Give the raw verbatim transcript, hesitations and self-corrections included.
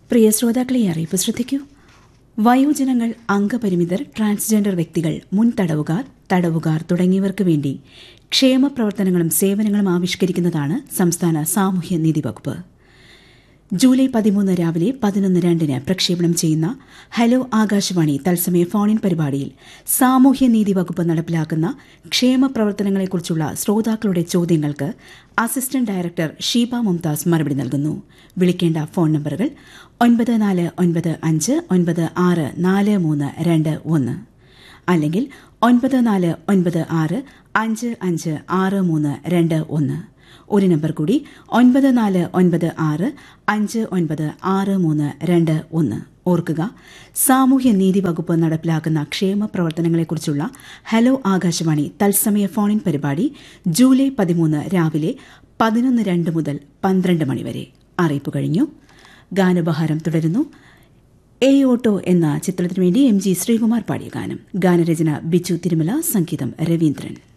പ്രിയ ശ്രോതാക്കളെ അറിയിപ്പ് ശ്രദ്ധിക്കൂ. വയോജനങ്ങൾ, അംഗപരിമിതർ, ട്രാൻസ്ജെൻഡർ വ്യക്തികൾ, മുൻ തടവുകാർ, തടവുകാർ തുടങ്ങിയവർക്ക് വേണ്ടി ക്ഷേമ പ്രവർത്തനങ്ങളും സേവനങ്ങളും ആവിഷ്കരിക്കുന്നതാണ് സംസ്ഥാന സാമൂഹ്യനീതി വകുപ്പ്. ജൂലൈ പതിമൂന്ന് രാവിലെ പതിനൊന്ന് രണ്ടിന് പ്രക്ഷേപണം ചെയ്യുന്ന ഹലോ ആകാശവാണി തത്സമയ ഫോണിൻ പരിപാടിയിൽ സാമൂഹ്യനീതി വകുപ്പ് നടപ്പിലാക്കുന്ന ക്ഷേമ പ്രവർത്തനങ്ങളെക്കുറിച്ചുള്ള ശ്രോതാക്കളുടെ ചോദ്യങ്ങൾക്ക് അസിസ്റ്റന്റ് ഡയറക്ടർ ഷീബ മുംതാസ് മറുപടി നൽകുന്നു. വിളിക്കേണ്ട ഫോൺ നമ്പറുകൾ ഒൻപത് നാല് ഒൻപത് അഞ്ച് ഒൻപത് ആറ് നാല് മൂന്ന് രണ്ട് ഒന്ന് അല്ലെങ്കിൽ ഒൻപത് നാല് ഒൻപത് ആറ് അഞ്ച് അഞ്ച് ആറ് മൂന്ന് രണ്ട് ഒന്ന്. ഒരു നമ്പർ കൂടി ഒൻപത് നാല് ഒൻപത് ആറ് അഞ്ച് ഒൻപത് ആറ് മൂന്ന് രണ്ട് ഒന്ന്. ഓർക്കുക, സാമൂഹ്യനീതി വകുപ്പ് നടപ്പിലാക്കുന്ന ക്ഷേമ പ്രവർത്തനങ്ങളെക്കുറിച്ചുള്ള ഹലോ ആകാശവാണി തത്സമയ ഫോണിൻ പരിപാടി ജൂലൈ പതിമൂന്ന് രാവിലെ പതിനൊന്ന് രണ്ട് മുതൽ പന്ത്രണ്ട് മണിവരെ. അറിയിപ്പ് കഴിഞ്ഞു. ഗാനോപഹാരം തുടരുന്നു. എ ഓട്ടോ എന്ന ചിത്രത്തിനു വേണ്ടി എം ജി ശ്രീകുമാർ പാടിയ ഗാനം. ഗാനരചന ബിച്ചു തിരുമല, സംഗീതം രവീന്ദ്രൻ.